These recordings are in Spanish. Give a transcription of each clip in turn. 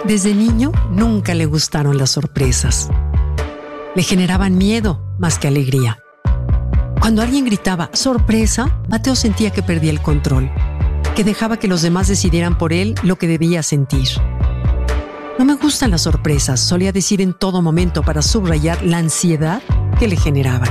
Desde niño nunca le gustaron las sorpresas. Le generaban miedo más que alegría. Cuando alguien gritaba ¡sorpresa!, Mateo sentía que perdía el control, que dejaba que los demás decidieran por él lo que debía sentir. No me gustan las sorpresas, solía decir en todo momento para subrayar la ansiedad que le generaban.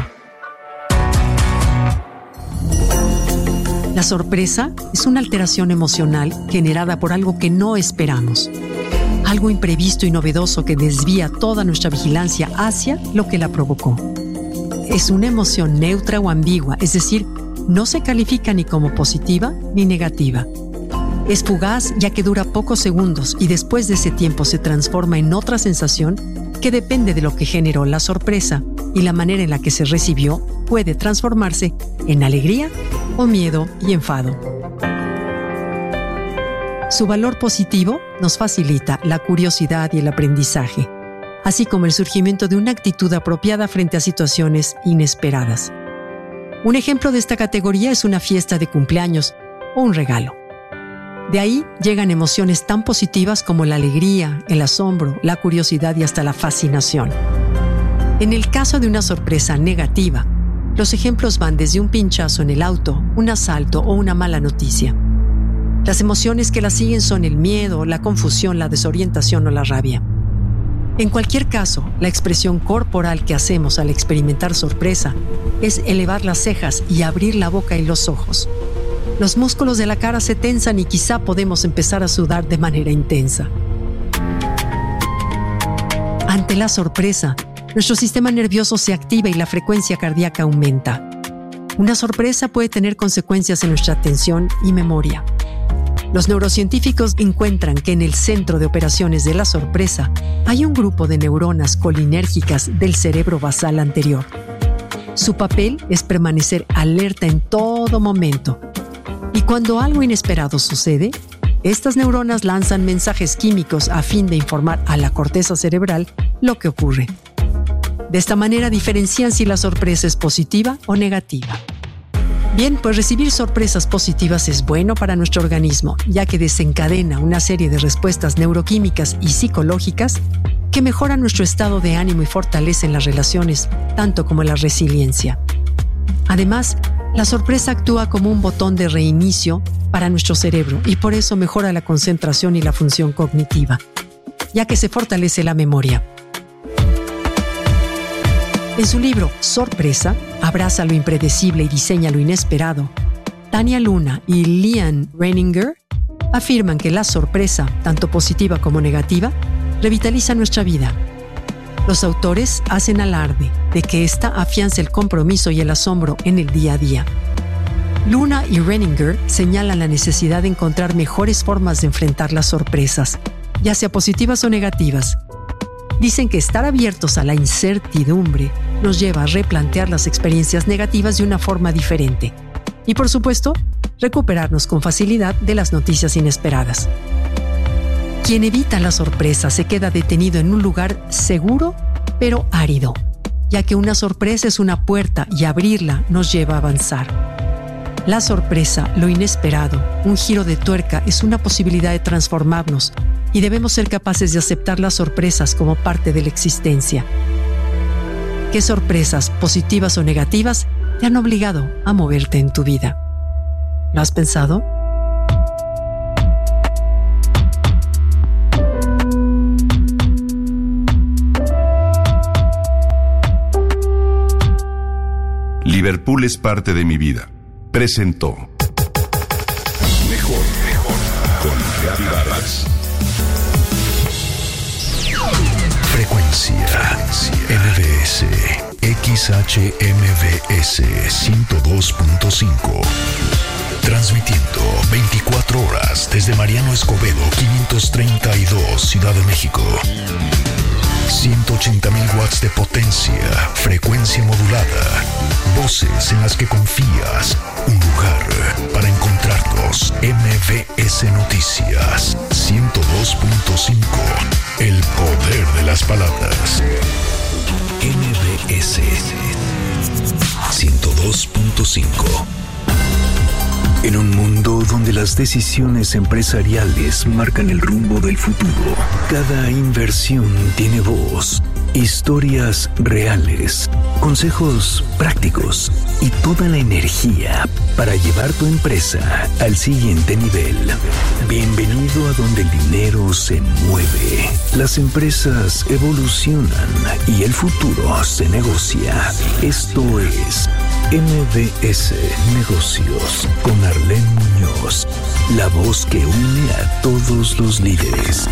La sorpresa es una alteración emocional generada por algo que no esperamos. Algo imprevisto y novedoso que desvía toda nuestra vigilancia hacia lo que la provocó. Es una emoción neutra o ambigua, es decir, no se califica ni como positiva ni negativa. Es fugaz ya que dura pocos segundos y después de ese tiempo se transforma en otra sensación que depende de lo que generó la sorpresa y la manera en la que se recibió puede transformarse en alegría o miedo y enfado. Su valor positivo nos facilita la curiosidad y el aprendizaje, así como el surgimiento de una actitud apropiada frente a situaciones inesperadas. Un ejemplo de esta categoría es una fiesta de cumpleaños o un regalo. De ahí llegan emociones tan positivas como la alegría, el asombro, la curiosidad y hasta la fascinación. En el caso de una sorpresa negativa, los ejemplos van desde un pinchazo en el auto, un asalto o una mala noticia. Las emociones que la siguen son el miedo, la confusión, la desorientación o la rabia. En cualquier caso, la expresión corporal que hacemos al experimentar sorpresa es elevar las cejas y abrir la boca y los ojos. Los músculos de la cara se tensan y quizá podemos empezar a sudar de manera intensa. Ante la sorpresa, nuestro sistema nervioso se activa y la frecuencia cardíaca aumenta. Una sorpresa puede tener consecuencias en nuestra atención y memoria. Los neurocientíficos encuentran que en el centro de operaciones de la sorpresa hay un grupo de neuronas colinérgicas del cerebro basal anterior. Su papel es permanecer alerta en todo momento. Y cuando algo inesperado sucede, estas neuronas lanzan mensajes químicos a fin de informar a la corteza cerebral lo que ocurre. De esta manera diferencian si la sorpresa es positiva o negativa. Bien, pues recibir sorpresas positivas es bueno para nuestro organismo, ya que desencadena una serie de respuestas neuroquímicas y psicológicas que mejoran nuestro estado de ánimo y fortalecen las relaciones, tanto como la resiliencia. Además, la sorpresa actúa como un botón de reinicio para nuestro cerebro y por eso mejora la concentración y la función cognitiva, ya que se fortalece la memoria. En su libro Sorpresa, abraza lo impredecible y diseña lo inesperado, Tania Luna y Leanne Reininger afirman que la sorpresa, tanto positiva como negativa, revitaliza nuestra vida. Los autores hacen alarde de que esta afianza el compromiso y el asombro en el día a día. Luna y Reininger señalan la necesidad de encontrar mejores formas de enfrentar las sorpresas, ya sea positivas o negativas. Dicen que estar abiertos a la incertidumbre nos lleva a replantear las experiencias negativas de una forma diferente y, por supuesto, recuperarnos con facilidad de las noticias inesperadas. Quien evita la sorpresa se queda detenido en un lugar seguro pero árido, ya que una sorpresa es una puerta y abrirla nos lleva a avanzar. La sorpresa, lo inesperado, un giro de tuerca es una posibilidad de transformarnos y debemos ser capaces de aceptar las sorpresas como parte de la existencia. ¿Qué sorpresas, positivas o negativas, te han obligado a moverte en tu vida? ¿Lo has pensado? Liverpool es parte de mi vida. Presentó Mejor con Gaby Vargas. Frecuencia MBS XHMBS 102.5. Transmitiendo 24 horas desde Mariano Escobedo 532, Ciudad de México. 180,000 watts de potencia, frecuencia modulada, voces en las que confías, un lugar para encontrarnos. MBS Noticias 102.5, el poder de las palabras. MBS 102.5. En un mundo donde las decisiones empresariales marcan el rumbo del futuro, cada inversión tiene voz, historias reales, consejos prácticos y toda la energía para llevar tu empresa al siguiente nivel. Bienvenido a donde el dinero se mueve, las empresas evolucionan y el futuro se negocia. Esto es MBS Negocios con Arlene Muñoz, la voz que une a todos los líderes.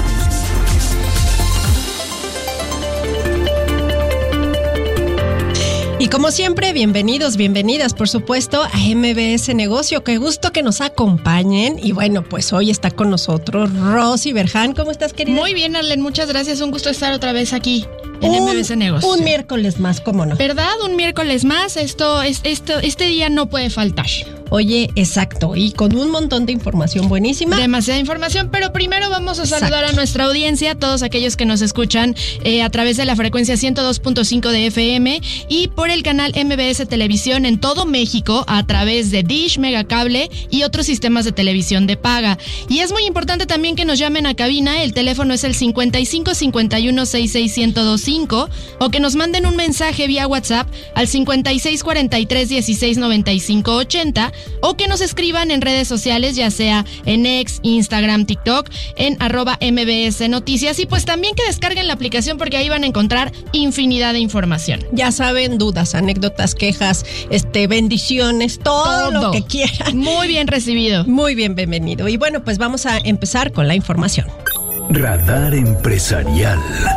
Y como siempre, bienvenidos, bienvenidas, por supuesto, a MBS Negocio. Qué gusto que nos acompañen. Y bueno, pues hoy está con nosotros Rosy Berján. ¿Cómo estás, querida? Muy bien, Arlene, muchas gracias. Un gusto estar otra vez aquí en MBS Negocio. Un miércoles más, ¿cómo no? ¿Verdad? Un miércoles más. Este día no puede faltar. Oye, exacto, y con un montón de información buenísima. Demasiada información, pero primero vamos a saludar a nuestra audiencia, todos aquellos que nos escuchan a través de la frecuencia 102.5 de FM y por el canal MBS Televisión en todo México a través de Dish, Megacable y otros sistemas de televisión de paga. Y es muy importante también que nos llamen a cabina, el teléfono es el 55 51 66 1025 o que nos manden un mensaje vía WhatsApp al 56 43 16 95 80 o que nos escriban en redes sociales, ya sea en X, Instagram, TikTok, en @MBS Noticias y pues también que descarguen la aplicación porque ahí van a encontrar infinidad de información. Ya saben, dudas, anécdotas, quejas, bendiciones, todo lo que quieran. Muy bien recibido. Muy bien, bienvenido. Y bueno, pues vamos a empezar con la información. Radar Empresarial.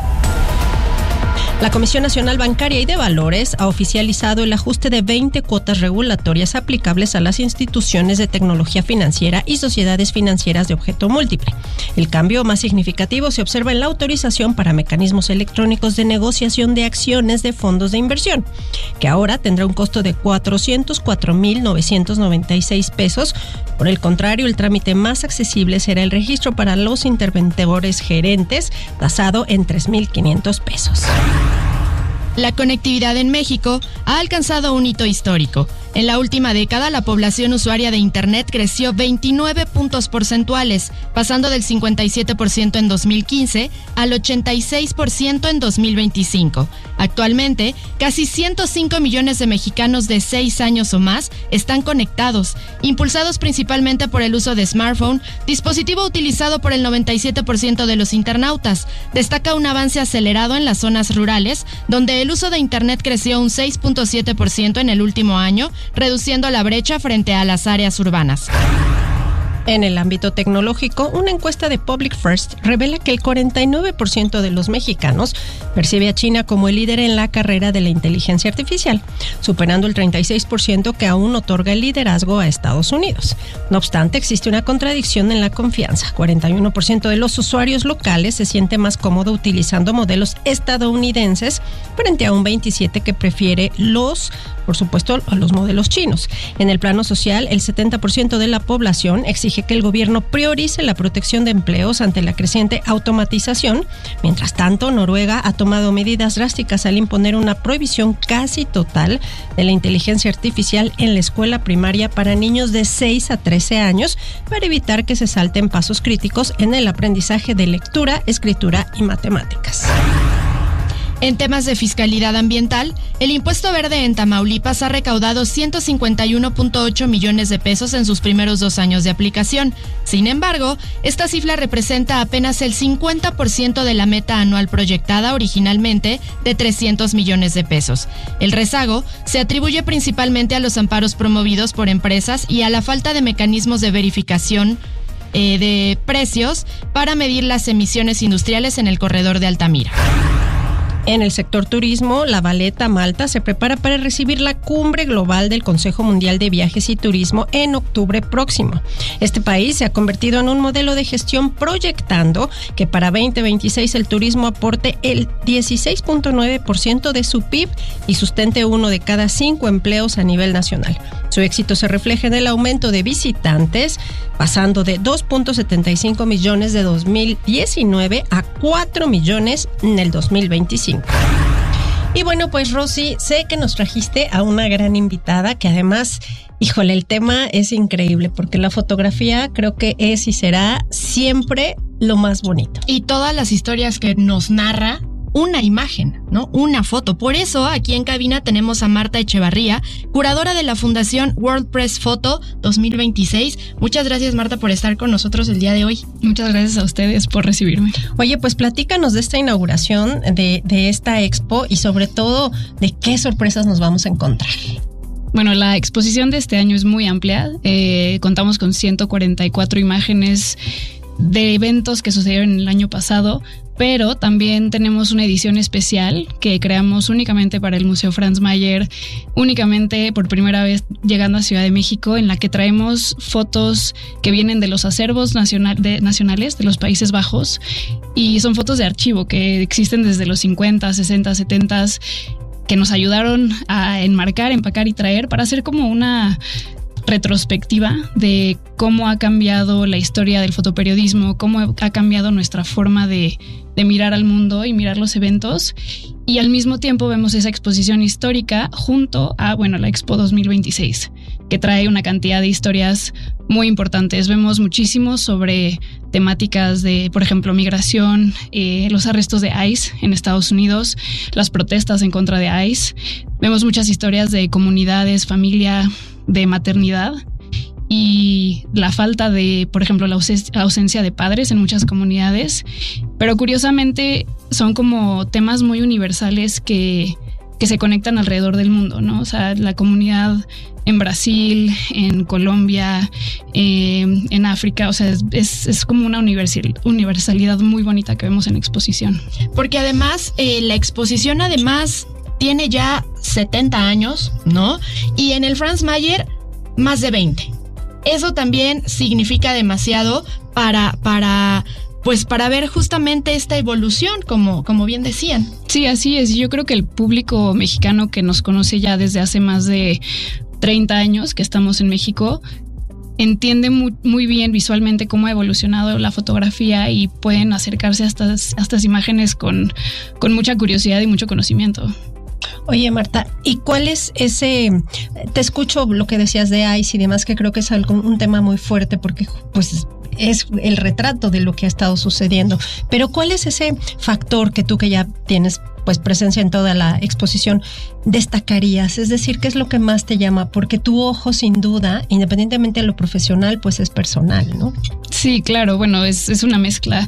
La Comisión Nacional Bancaria y de Valores ha oficializado el ajuste de 20 cuotas regulatorias aplicables a las instituciones de tecnología financiera y sociedades financieras de objeto múltiple. El cambio más significativo se observa en la autorización para mecanismos electrónicos de negociación de acciones de fondos de inversión, que ahora tendrá un costo de 404,996 pesos. Por el contrario, el trámite más accesible será el registro para los interventores gerentes, tasado en 3,500 pesos. La conectividad en México ha alcanzado un hito histórico. En la última década, la población usuaria de Internet creció 29 puntos porcentuales, pasando del 57% en 2015 al 86% en 2025. Actualmente, casi 105 millones de mexicanos de 6 años o más están conectados, impulsados principalmente por el uso de smartphone, dispositivo utilizado por el 97% de los internautas. Destaca un avance acelerado en las zonas rurales, donde el uso de Internet creció un 6.7% en el último año, reduciendo la brecha frente a las áreas urbanas. En el ámbito tecnológico, una encuesta de Public First revela que el 49% de los mexicanos percibe a China como el líder en la carrera de la inteligencia artificial, superando el 36% que aún otorga el liderazgo a Estados Unidos. No obstante, existe una contradicción en la confianza. 41% de los usuarios locales se siente más cómodo utilizando modelos estadounidenses frente a un 27% que prefiere por supuesto, los modelos chinos. En el plano social, el 70% de la población exige que el gobierno priorice la protección de empleos ante la creciente automatización. Mientras tanto, Noruega ha tomado medidas drásticas al imponer una prohibición casi total de la inteligencia artificial en la escuela primaria para niños de 6 a 13 años para evitar que se salten pasos críticos en el aprendizaje de lectura, escritura y matemáticas. En temas de fiscalidad ambiental, el impuesto verde en Tamaulipas ha recaudado 151.8 millones de pesos en sus primeros 2 años de aplicación. Sin embargo, esta cifra representa apenas el 50% de la meta anual proyectada originalmente de 300 millones de pesos. El rezago se atribuye principalmente a los amparos promovidos por empresas y a la falta de mecanismos de verificación de precios para medir las emisiones industriales en el corredor de Altamira. En el sector turismo, La Valeta, Malta, se prepara para recibir la cumbre global del Consejo Mundial de Viajes y Turismo en octubre próximo. Este país se ha convertido en un modelo de gestión proyectando que para 2026 el turismo aporte el 16.9% de su PIB y sustente 1 de cada 5 empleos a nivel nacional. Su éxito se refleja en el aumento de visitantes, pasando de 2.75 millones de 2019 a 4 millones en el 2025. Y bueno, pues Rosy, sé que nos trajiste a una gran invitada que además, híjole, el tema es increíble porque la fotografía creo que es y será siempre lo más bonito. Y todas las historias que nos narra una imagen, ¿no? Una foto. Por eso aquí en cabina tenemos a Marta Echevarría, curadora de la Fundación World Press Photo 2026. Muchas gracias, Marta, por estar con nosotros el día de hoy. Muchas gracias a ustedes por recibirme. Oye, pues platícanos de esta inauguración de esta expo y sobre todo de qué sorpresas nos vamos a encontrar. Bueno, la exposición de este año es muy amplia. Contamos con 144 imágenes de eventos que sucedieron el año pasado, pero también tenemos una edición especial que creamos únicamente para el Museo Franz Mayer, únicamente por primera vez llegando a Ciudad de México, en la que traemos fotos que vienen de los acervos nacionales de los Países Bajos, y son fotos de archivo que existen desde los 50, 60, 70, que nos ayudaron a enmarcar, empacar y traer para hacer como una retrospectiva de cómo ha cambiado la historia del fotoperiodismo, cómo ha cambiado nuestra forma de mirar al mundo y mirar los eventos. Y al mismo tiempo vemos esa exposición histórica junto a, la Expo 2026, que trae una cantidad de historias muy importantes. Vemos muchísimo sobre temáticas de, por ejemplo, migración, los arrestos de ICE en Estados Unidos, las protestas en contra de ICE. Vemos muchas historias de comunidades, familia, de maternidad y la falta de, por ejemplo, la ausencia de padres en muchas comunidades. Pero curiosamente son como temas muy universales que se conectan alrededor del mundo, ¿no? O sea, la comunidad en Brasil, en Colombia, en África, o sea, es como una universalidad muy bonita que vemos en la exposición. Porque además, la exposición tiene ya 70 años, ¿no? Y en el Franz Mayer, más de 20. Eso también significa demasiado para ver justamente esta evolución, como bien decían. Sí, así es. Yo creo que el público mexicano que nos conoce ya desde hace más de 30 años que estamos en México, entiende muy bien visualmente cómo ha evolucionado la fotografía y pueden acercarse a estas imágenes con mucha curiosidad y mucho conocimiento. Oye, Marta, ¿y cuál es ese? Te escucho lo que decías de ICE y demás, que creo que es un tema muy fuerte porque pues es el retrato de lo que ha estado sucediendo. Pero ¿cuál es ese factor que tú, que ya tienes pues presencia en toda la exposición, destacarías? Es decir, ¿qué es lo que más te llama? Porque tu ojo, sin duda, independientemente de lo profesional, pues es personal, ¿no? Sí, claro, es una mezcla.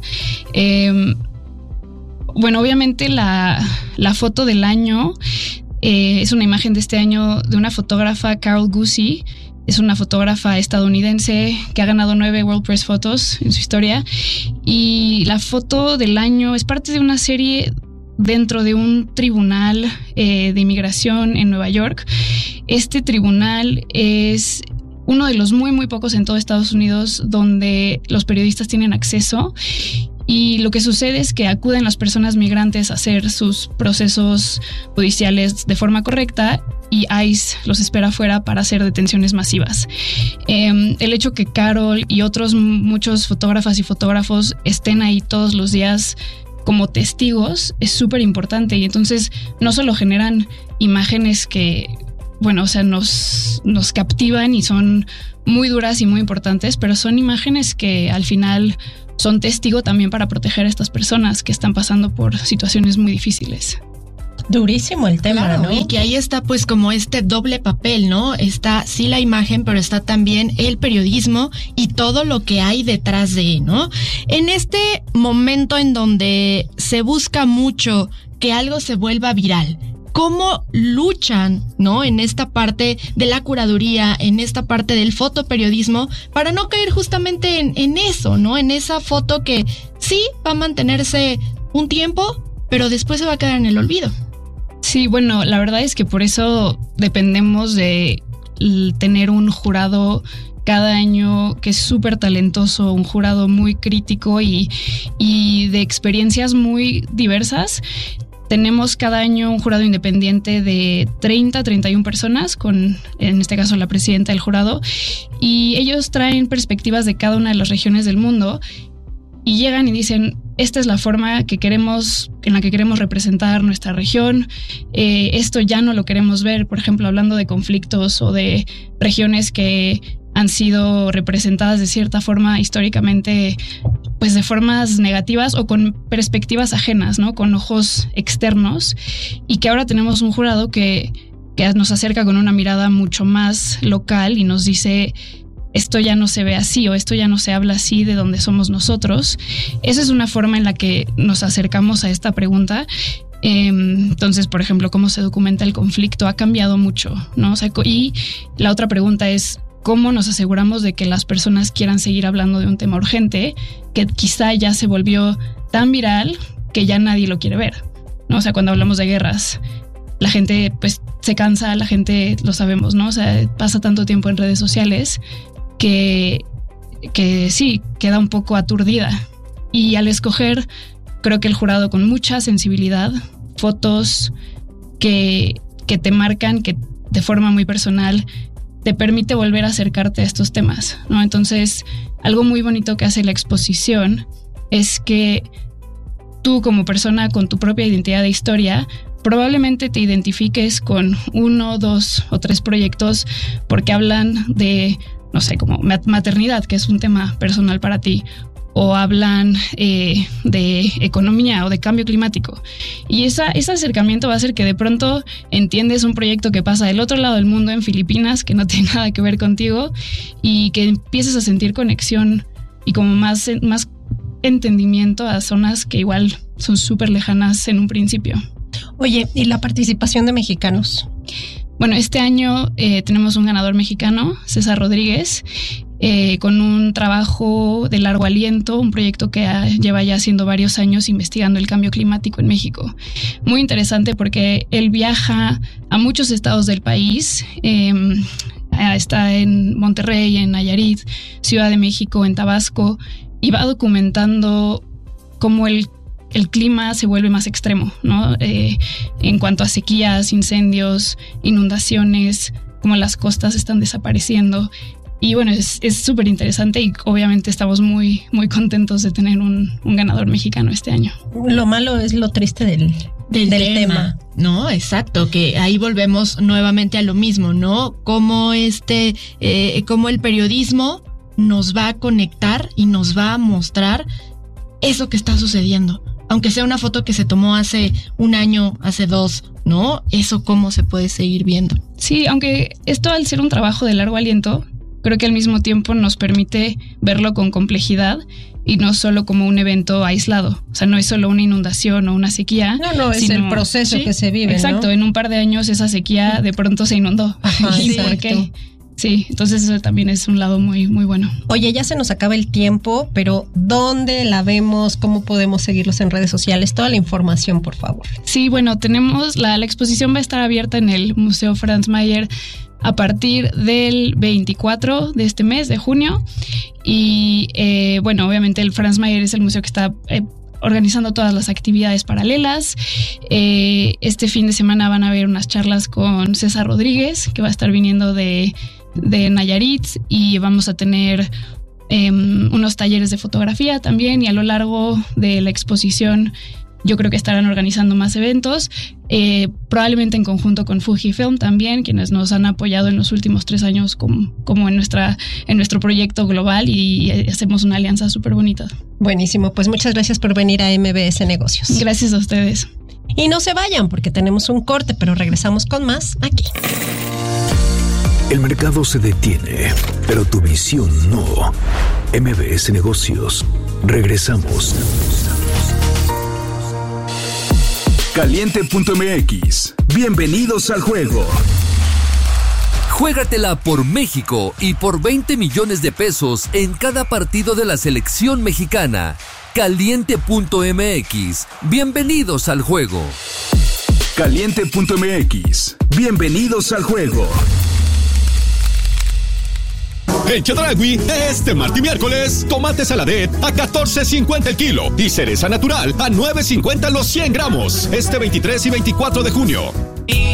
Obviamente la foto del año es una imagen de este año de una fotógrafa, Carol Guzy. Es una fotógrafa estadounidense que ha ganado 9 World Press Photos en su historia. Y la foto del año es parte de una serie dentro de un tribunal de inmigración en Nueva York. Este tribunal es uno de los muy, muy pocos en todo Estados Unidos donde los periodistas tienen acceso. Y lo que sucede es que acuden las personas migrantes a hacer sus procesos judiciales de forma correcta y ICE los espera afuera para hacer detenciones masivas. El hecho que Carol y muchos fotógrafas y fotógrafos estén ahí todos los días como testigos es súper importante, y entonces no solo generan imágenes que, nos captivan y son muy duras y muy importantes, pero son imágenes que al final son testigo también para proteger a estas personas que están pasando por situaciones muy difíciles. Durísimo el tema, claro, ¿no? Y que ahí está pues como este doble papel, ¿no? Está sí la imagen, pero está también el periodismo y todo lo que hay detrás de, ¿no? En este momento en donde se busca mucho que algo se vuelva viral, ¿cómo luchan, ¿no? En esta parte de la curaduría, en esta parte del fotoperiodismo, para no caer justamente en eso, ¿no? En esa foto que sí va a mantenerse un tiempo, pero después se va a quedar en el olvido. Sí, la verdad es que por eso dependemos de tener un jurado cada año que es súper talentoso, un jurado muy crítico y de experiencias muy diversas. Tenemos cada año un jurado independiente de 31 personas, con, en este caso, la presidenta del jurado, y ellos traen perspectivas de cada una de las regiones del mundo. y llegan y dicen, esta es la forma en la que queremos representar nuestra región, esto ya no lo queremos ver, por ejemplo, hablando de conflictos o de regiones que han sido representadas de cierta forma históricamente, pues de formas negativas o con perspectivas ajenas, ¿no? Con ojos externos, y que ahora tenemos un jurado que nos acerca con una mirada mucho más local y nos dice, esto ya no se ve así o esto ya no se habla así de donde somos nosotros. Esa es una forma en la que nos acercamos a esta pregunta. Entonces, por ejemplo, cómo se documenta el conflicto ha cambiado mucho, ¿no? O sea, y la otra pregunta es, ¿cómo nos aseguramos de que las personas quieran seguir hablando de un tema urgente que quizá ya se volvió tan viral que ya nadie lo quiere ver, ¿no? O sea, cuando hablamos de guerras, la gente pues se cansa, la gente lo sabemos, ¿no? O sea, pasa tanto tiempo en redes sociales que sí, queda un poco aturdida. Y al escoger, creo que el jurado con mucha sensibilidad, fotos que te marcan, que de forma muy personal te permite volver a acercarte a estos temas, ¿no? Entonces, algo muy bonito que hace la exposición es que tú como persona con tu propia identidad de historia probablemente te identifiques con 1, 2 o 3 proyectos porque hablan de, no sé, como maternidad, que es un tema personal para ti, o hablan de economía o de cambio climático. Y ese acercamiento va a hacer que de pronto entiendes un proyecto que pasa del otro lado del mundo, en Filipinas, que no tiene nada que ver contigo, y que empieces a sentir conexión y como más entendimiento a zonas que igual son súper lejanas en un principio. Oye, ¿y la participación de mexicanos? Bueno, este año tenemos un ganador mexicano, César Rodríguez, con un trabajo de largo aliento, un proyecto que lleva ya haciendo varios años investigando el cambio climático en México. Muy interesante porque él viaja a muchos estados del país, está en Monterrey, en Nayarit, Ciudad de México, en Tabasco, y va documentando cómo el clima se vuelve más extremo, ¿no? En cuanto a sequías, incendios, inundaciones, cómo las costas están desapareciendo. Y bueno, es súper interesante y obviamente estamos muy, muy contentos de tener un ganador mexicano este año. Lo malo es lo triste del tema. No, exacto, que ahí volvemos nuevamente a lo mismo, ¿no? Cómo cómo el periodismo nos va a conectar y nos va a mostrar eso que está sucediendo. Aunque sea una foto que se tomó hace 1 año, hace 2, ¿no? Eso cómo se puede seguir viendo. Sí, aunque esto al ser un trabajo de largo aliento, creo que al mismo tiempo nos permite verlo con complejidad y no solo como un evento aislado. O sea, no es solo una inundación o una sequía. No, es el proceso que se vive, exacto, ¿no? En un par de años esa sequía de pronto se inundó. Ajá, ¿Y por qué? Sí, entonces eso también es un lado muy, muy bueno. Oye, ya se nos acaba el tiempo, pero ¿dónde la vemos? ¿Cómo podemos seguirlos en redes sociales? Toda la información, por favor. Sí, bueno, tenemos la exposición va a estar abierta en el Museo Franz Mayer a partir del 24 de este mes, de junio. Y bueno, obviamente el Franz Mayer es el museo que está organizando todas las actividades paralelas. Este fin de semana van a haber unas charlas con César Rodríguez, que va a estar viniendo de Nayarit, y vamos a tener unos talleres de fotografía también, y a lo largo de la exposición yo creo que estarán organizando más eventos, probablemente en conjunto con Fujifilm también, quienes nos han apoyado en los últimos 3 años como en nuestro proyecto global, y hacemos una alianza súper bonita. Buenísimo, pues muchas gracias por venir a MBS Negocios. Gracias a ustedes. Y no se vayan porque tenemos un corte, pero regresamos con más aquí. El mercado se detiene, pero tu visión no. MBS Negocios. Regresamos. Caliente.mx. Bienvenidos al juego. Juégatela por México y por 20 millones de pesos en cada partido de la selección mexicana. Caliente.mx. Bienvenidos al juego. Caliente.mx. Bienvenidos al juego. En Chedraui, este martes y miércoles, tomate saladet a $14.50 el kilo y cereza natural a $9.50 los 100 gramos. Este 23 y 24 de junio.